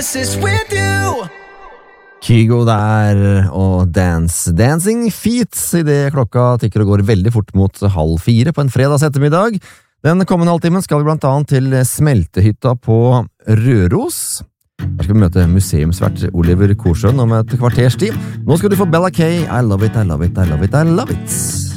promises with you. Kygo der, og Dancing Feet, I det klokka tikker og går veldig fort mot 3:30 på en fredags ettermiddag. Den kommende halvtimen skal vi blant annet til Smeltehytta på Røros. Der skal vi møte museumsvert Oliver Korsjøen om et kvarters tid. Nå skal du få Bella K, I love it, I love it, I love it, I love it.